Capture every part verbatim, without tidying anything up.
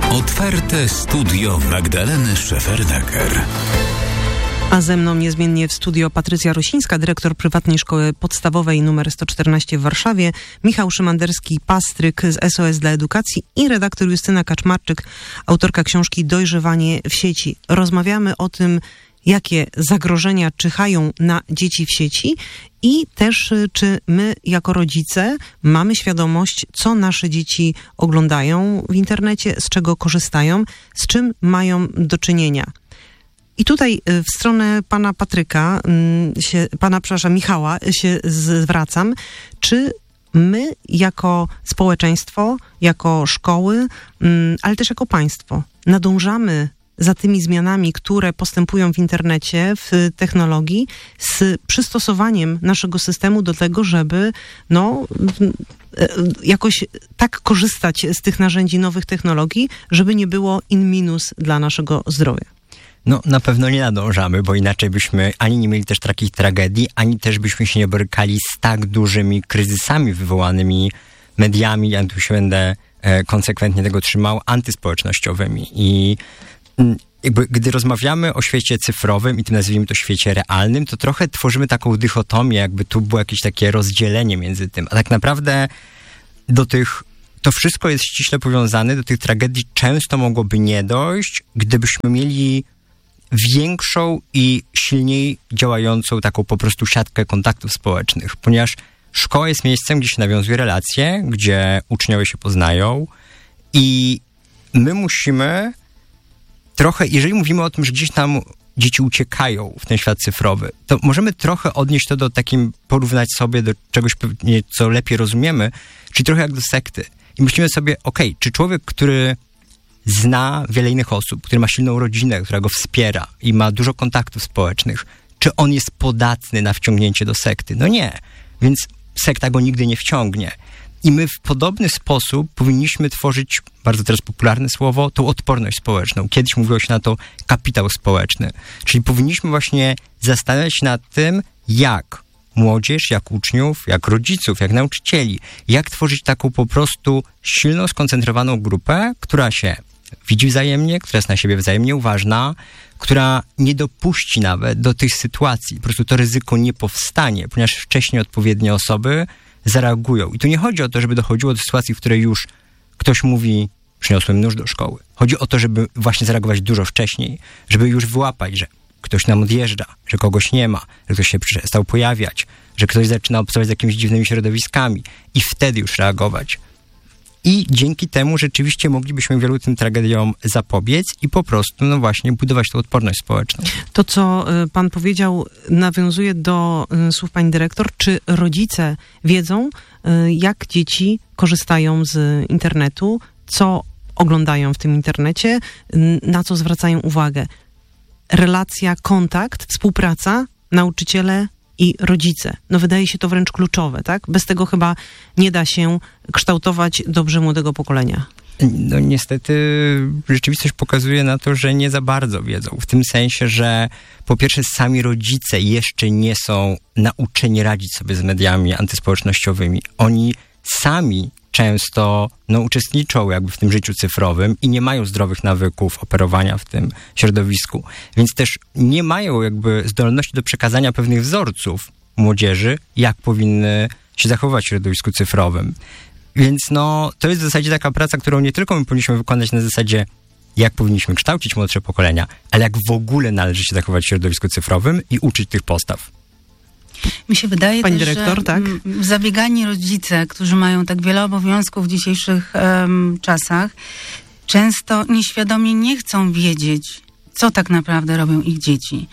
Otwarte studio Magdaleny Szefernaker. A ze mną niezmiennie w studio Patrycja Rosińska, dyrektor prywatnej szkoły podstawowej numer sto czternaście w Warszawie, Michał Szymanderski-Pastryk z S O S dla Edukacji i redaktor Justyna Kaczmarczyk, autorka książki Dojrzewanie w sieci. Rozmawiamy o tym, jakie zagrożenia czyhają na dzieci w sieci i też czy my jako rodzice mamy świadomość, co nasze dzieci oglądają w internecie, z czego korzystają, z czym mają do czynienia. I tutaj w stronę pana Patryka, się, pana, przepraszam, Michała się zwracam. Czy my jako społeczeństwo, jako szkoły, ale też jako państwo nadążamy za tymi zmianami, które postępują w internecie, w technologii, z przystosowaniem naszego systemu do tego, żeby no, jakoś tak korzystać z tych narzędzi nowych technologii, żeby nie było in minus dla naszego zdrowia? No na pewno nie nadążamy, bo inaczej byśmy ani nie mieli też takich tragedii, ani też byśmy się nie borykali z tak dużymi kryzysami wywołanymi mediami, ja tu się będę e, konsekwentnie tego trzymał, antyspołecznościowymi. I jakby, gdy rozmawiamy o świecie cyfrowym i tym nazwijmy to świecie realnym, to trochę tworzymy taką dychotomię, jakby tu było jakieś takie rozdzielenie między tym. A tak naprawdę do tych, to wszystko jest ściśle powiązane, do tych tragedii często mogłoby nie dojść, gdybyśmy mieli większą i silniej działającą taką po prostu siatkę kontaktów społecznych, ponieważ szkoła jest miejscem, gdzie się nawiązuje relacje, gdzie uczniowie się poznają i my musimy trochę, jeżeli mówimy o tym, że gdzieś tam dzieci uciekają w ten świat cyfrowy, to możemy trochę odnieść to do takim, porównać sobie do czegoś, co lepiej rozumiemy, czyli trochę jak do sekty. I myślimy sobie, okej, okay, czy człowiek, który zna wiele innych osób, który ma silną rodzinę, która go wspiera i ma dużo kontaktów społecznych, czy on jest podatny na wciągnięcie do sekty? No nie. Więc sekta go nigdy nie wciągnie. I my w podobny sposób powinniśmy tworzyć, bardzo teraz popularne słowo, tą odporność społeczną. Kiedyś mówiło się na to kapitał społeczny. Czyli powinniśmy właśnie zastanawiać się nad tym, jak młodzież, jak uczniów, jak rodziców, jak nauczycieli, jak tworzyć taką po prostu silną, skoncentrowaną grupę, która się widzi wzajemnie, która jest na siebie wzajemnie uważna, która nie dopuści nawet do tych sytuacji. Po prostu to ryzyko nie powstanie, ponieważ wcześniej odpowiednie osoby zareagują. I tu nie chodzi o to, żeby dochodziło do sytuacji, w której już ktoś mówi, przyniosłem nóż do szkoły. Chodzi o to, żeby właśnie zareagować dużo wcześniej, żeby już wyłapać, że ktoś nam odjeżdża, że kogoś nie ma, że ktoś się przestał pojawiać, że ktoś zaczyna obcować z jakimiś dziwnymi środowiskami i wtedy już reagować. I dzięki temu rzeczywiście moglibyśmy wielu tym tragediom zapobiec i po prostu, no właśnie, budować tą odporność społeczną. To, co pan powiedział, nawiązuje do słów pani dyrektor. Czy rodzice wiedzą, jak dzieci korzystają z internetu, co oglądają w tym internecie, na co zwracają uwagę? Relacja, kontakt, współpraca, nauczyciele i rodzice. No wydaje się to wręcz kluczowe, tak? Bez tego chyba nie da się kształtować dobrze młodego pokolenia. No niestety rzeczywistość pokazuje na to, że nie za bardzo wiedzą. W tym sensie, że po pierwsze sami rodzice jeszcze nie są nauczeni radzić sobie z mediami antyspołecznościowymi. Oni sami często no, uczestniczą jakby w tym życiu cyfrowym i nie mają zdrowych nawyków operowania w tym środowisku. Więc też nie mają jakby zdolności do przekazania pewnych wzorców młodzieży, jak powinny się zachowywać w środowisku cyfrowym. Więc no, to jest w zasadzie taka praca, którą nie tylko my powinniśmy wykonać na zasadzie, jak powinniśmy kształcić młodsze pokolenia, ale jak w ogóle należy się zachować w środowisku cyfrowym i uczyć tych postaw. Mi się wydaje Pani też, dyrektor, że tak? zabiegani rodzice, którzy mają tak wiele obowiązków w dzisiejszych um, czasach, często nieświadomie nie chcą wiedzieć, co tak naprawdę robią ich dzieci.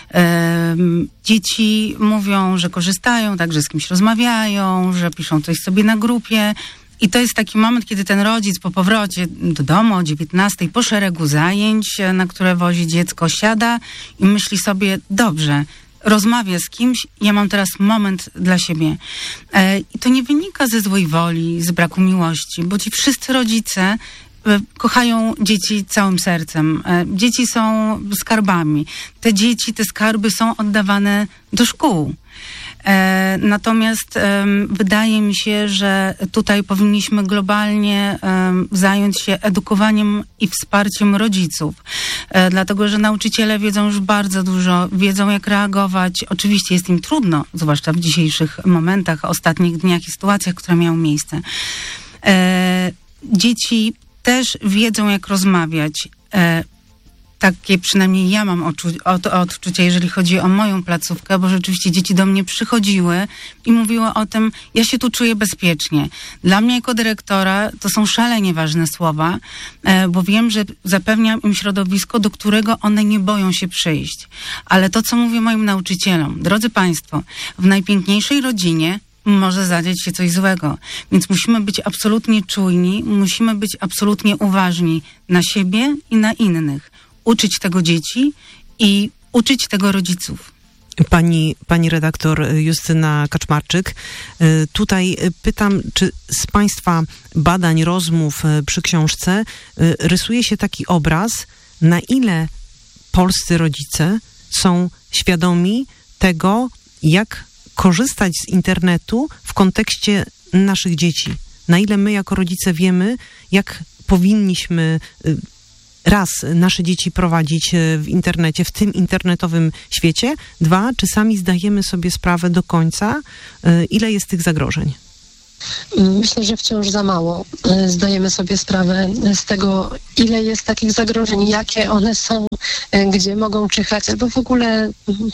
Um, dzieci mówią, że korzystają, tak, że z kimś rozmawiają, że piszą coś sobie na grupie. I to jest taki moment, kiedy ten rodzic po powrocie do domu o dziewiętnastej po szeregu zajęć, na które wozi dziecko, siada i myśli sobie, dobrze, rozmawia z kimś, ja mam teraz moment dla siebie. E, I to nie wynika ze złej woli, z braku miłości, bo ci wszyscy rodzice e, kochają dzieci całym sercem. E, dzieci są skarbami. Te dzieci, te skarby są oddawane do szkół. E, natomiast e, wydaje mi się, że tutaj powinniśmy globalnie e, zająć się edukowaniem i wsparciem rodziców. E, dlatego, że nauczyciele wiedzą już bardzo dużo, wiedzą jak reagować. Oczywiście jest im trudno, zwłaszcza w dzisiejszych momentach, ostatnich dniach i sytuacjach, które miały miejsce. E, dzieci też wiedzą jak rozmawiać. E, Takie przynajmniej ja mam odczu- od- odczucie, jeżeli chodzi o moją placówkę, bo rzeczywiście dzieci do mnie przychodziły i mówiły o tym, ja się tu czuję bezpiecznie. Dla mnie jako dyrektora to są szalenie ważne słowa, e, bo wiem, że zapewniam im środowisko, do którego one nie boją się przyjść. Ale to, co mówię moim nauczycielom, drodzy Państwo, w najpiękniejszej rodzinie może zadziać się coś złego. Więc musimy być absolutnie czujni, musimy być absolutnie uważni na siebie i na innych. Uczyć tego dzieci i uczyć tego rodziców. Pani, pani redaktor Justyna Kaczmarczyk, tutaj pytam, czy z Państwa badań, rozmów przy książce rysuje się taki obraz, na ile polscy rodzice są świadomi tego, jak korzystać z internetu w kontekście naszych dzieci. Na ile my jako rodzice wiemy, jak powinniśmy raz, nasze dzieci prowadzić w internecie, w tym internetowym świecie. Dwa, czy sami zdajemy sobie sprawę do końca, ile jest tych zagrożeń? Myślę, że wciąż za mało zdajemy sobie sprawę z tego, ile jest takich zagrożeń, jakie one są, gdzie mogą czyhać, albo w ogóle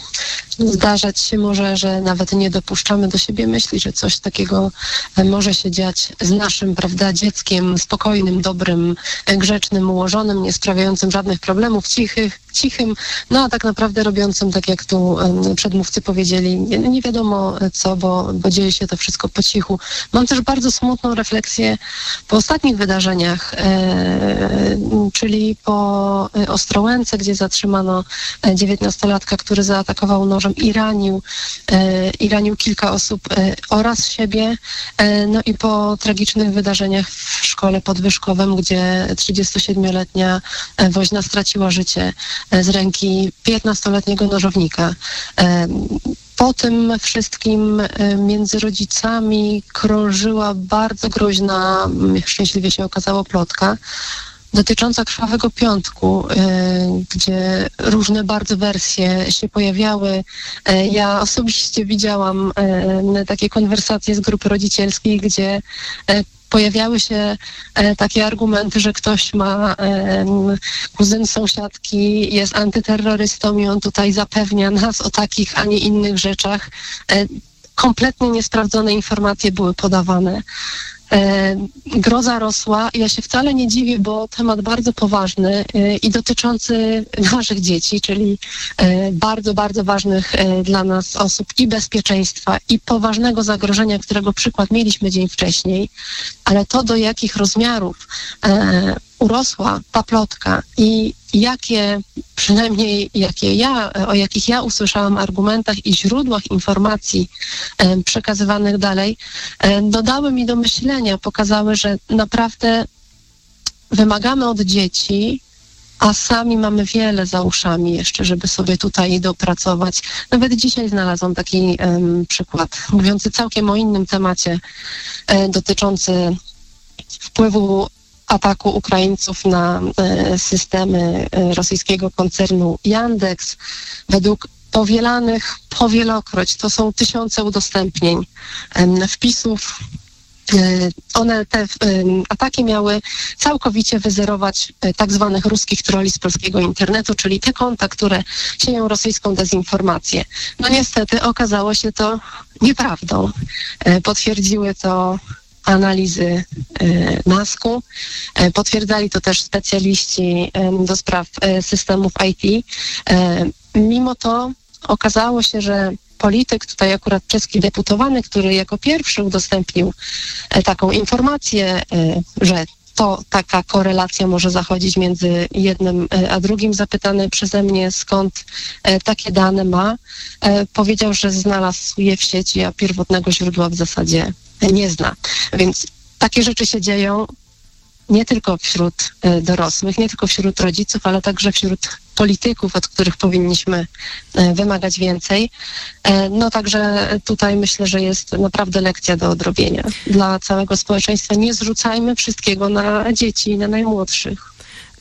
zdarzać się może, że nawet nie dopuszczamy do siebie myśli, że coś takiego może się dziać z naszym, prawda, dzieckiem spokojnym, dobrym, grzecznym, ułożonym, nie sprawiającym żadnych problemów, cichych, cichym, no a tak naprawdę robiącym, tak jak tu przedmówcy powiedzieli, nie, nie wiadomo co, bo, bo dzieje się to wszystko po cichu. Mam też bardzo smutną refleksję po ostatnich wydarzeniach, e, czyli po Ostrołęce, gdzie zatrzymano dziewiętnastolatka, który zaatakował nożem i ranił, e, i ranił kilka osób e, oraz siebie, e, no i po tragicznych wydarzeniach w szkole pod Wyszkowem, gdzie trzydziestosiedmioletnia woźna straciła życie z ręki piętnastoletniego nożownika. E, Po tym wszystkim między rodzicami krążyła bardzo groźna, szczęśliwie się okazało, plotka dotycząca Krwawego Piątku, gdzie różne bardzo wersje się pojawiały. Ja osobiście widziałam takie konwersacje z grupy rodzicielskiej, gdzie pojawiały się e, takie argumenty, że ktoś ma e, kuzyn sąsiadki, jest antyterrorystą i on tutaj zapewnia nas o takich, a nie innych rzeczach. E, kompletnie niesprawdzone informacje były podawane. E, groza rosła. Ja się wcale nie dziwię, bo temat bardzo poważny e, i dotyczący naszych dzieci, czyli e, bardzo, bardzo ważnych e, dla nas osób i bezpieczeństwa, i poważnego zagrożenia, którego przykład mieliśmy dzień wcześniej, ale to, do jakich rozmiarów e, urosła ta plotka i jakie, przynajmniej jakie ja, o jakich ja usłyszałam argumentach i źródłach informacji e, przekazywanych dalej, e, dodały mi do myślenia, pokazały, że naprawdę wymagamy od dzieci, a sami mamy wiele za uszami jeszcze, żeby sobie tutaj dopracować. Nawet dzisiaj znalazłam taki um, przykład, mówiący całkiem o innym temacie, e, dotyczący wpływu ataku Ukraińców na e, systemy e, rosyjskiego koncernu Yandex. Według powielanych powielokroć, to są tysiące udostępnień, e, wpisów. E, one, te e, ataki miały całkowicie wyzerować e, tak zwanych ruskich troli z polskiego internetu, czyli te konta, które sieją rosyjską dezinformację. No niestety okazało się to nieprawdą. E, potwierdziły to analizy e, nasku. E, potwierdzali to też specjaliści e, do spraw e, systemów I T. E, mimo to okazało się, że polityk, tutaj akurat czeski deputowany, który jako pierwszy udostępnił e, taką informację, e, że to taka korelacja może zachodzić między jednym a drugim, zapytany przeze mnie, skąd e, takie dane ma, e, powiedział, że znalazł je w sieci, a pierwotnego źródła w zasadzie nie zna. Więc takie rzeczy się dzieją nie tylko wśród e, dorosłych, nie tylko wśród rodziców, ale także wśród polityków, od których powinniśmy wymagać więcej. No także tutaj myślę, że jest naprawdę lekcja do odrobienia dla całego społeczeństwa. Nie zrzucajmy wszystkiego na dzieci, na najmłodszych.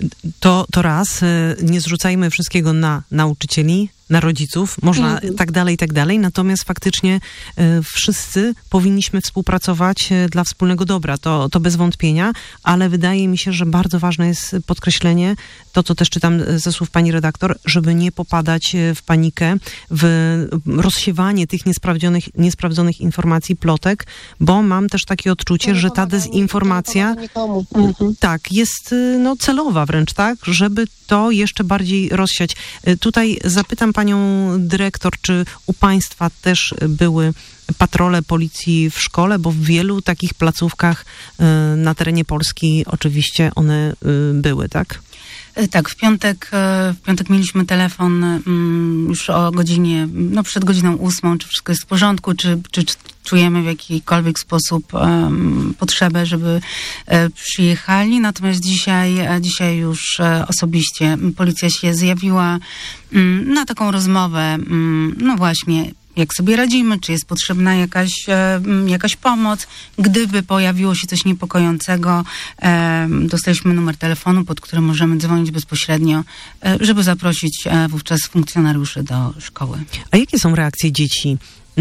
To, to raz, nie zrzucajmy wszystkiego na nauczycieli, na rodziców, można mm. tak dalej, tak dalej. Natomiast faktycznie e, wszyscy powinniśmy współpracować e, dla wspólnego dobra. To, to bez wątpienia, ale wydaje mi się, że bardzo ważne jest podkreślenie, to co też czytam ze słów pani redaktor, żeby nie popadać w panikę, w rozsiewanie tych niesprawdzonych, niesprawdzonych informacji, plotek, bo mam też takie odczucie, że ta dezinformacja mhm. tak, jest no, celowa wręcz, tak, żeby to jeszcze bardziej rozsiać. Tutaj zapytam panią dyrektor, czy u państwa też były patrole policji w szkole, bo w wielu takich placówkach na terenie Polski oczywiście one były, tak? Tak, w piątek, w piątek mieliśmy telefon już o godzinie, no przed godziną ósmą, czy wszystko jest w porządku, czy, czy, czy czujemy w jakikolwiek sposób um, potrzebę, żeby e, przyjechali. Natomiast dzisiaj, dzisiaj już e, osobiście policja się zjawiła um, na taką rozmowę, um, no właśnie, jak sobie radzimy, czy jest potrzebna jakaś, e, jakaś pomoc. Gdyby pojawiło się coś niepokojącego, e, dostaliśmy numer telefonu, pod którym możemy dzwonić bezpośrednio, e, żeby zaprosić e, wówczas funkcjonariuszy do szkoły. A jakie są reakcje dzieci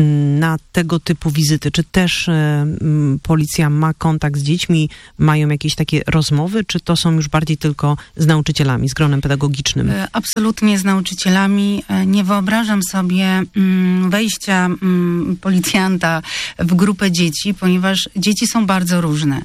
na tego typu wizyty? Czy też y, policja ma kontakt z dziećmi, mają jakieś takie rozmowy, czy to są już bardziej tylko z nauczycielami, z gronem pedagogicznym? Absolutnie z nauczycielami. Nie wyobrażam sobie wejścia policjanta w grupę dzieci, ponieważ dzieci są bardzo różne.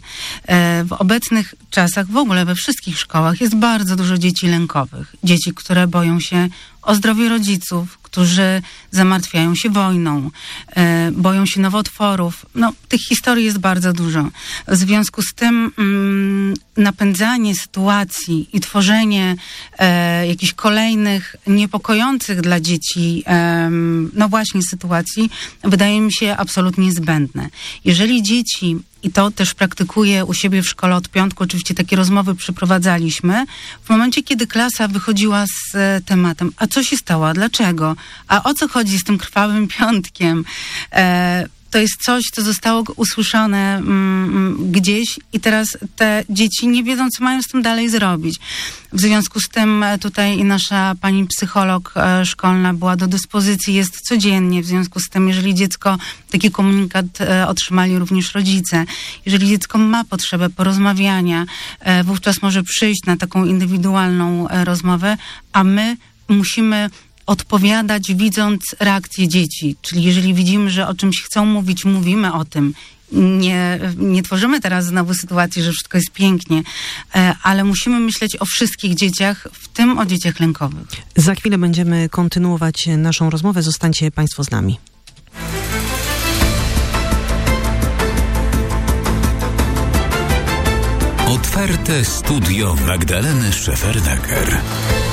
W obecnych czasach, w ogóle we wszystkich szkołach jest bardzo dużo dzieci lękowych. Dzieci, które boją się o zdrowie rodziców, którzy zamartwiają się wojną, e, boją się nowotworów. No, tych historii jest bardzo dużo. W związku z tym mm, napędzanie sytuacji i tworzenie e, jakichś kolejnych niepokojących dla dzieci e, no właśnie sytuacji wydaje mi się absolutnie zbędne. Jeżeli dzieci, i to też praktykuję u siebie w szkole od piątku, oczywiście takie rozmowy przeprowadzaliśmy, w momencie, kiedy klasa wychodziła z e, tematem, a co się stało, a dlaczego, a o co chodzi z tym krwawym piątkiem, e, to jest coś, co zostało usłyszane mm, gdzieś i teraz te dzieci nie wiedzą, co mają z tym dalej zrobić. W związku z tym tutaj nasza pani psycholog e, szkolna była do dyspozycji, jest codziennie. W związku z tym, jeżeli dziecko, taki komunikat e, otrzymali również rodzice, jeżeli dziecko ma potrzebę porozmawiania, e, wówczas może przyjść na taką indywidualną e, rozmowę, a my musimy odpowiadać, widząc reakcję dzieci. Czyli jeżeli widzimy, że o czymś chcą mówić, mówimy o tym. Nie, nie tworzymy teraz znowu sytuacji, że wszystko jest pięknie, ale musimy myśleć o wszystkich dzieciach, w tym o dzieciach lękowych. Za chwilę będziemy kontynuować naszą rozmowę. Zostańcie państwo z nami. Otwarte studio Magdaleny Szefernaker.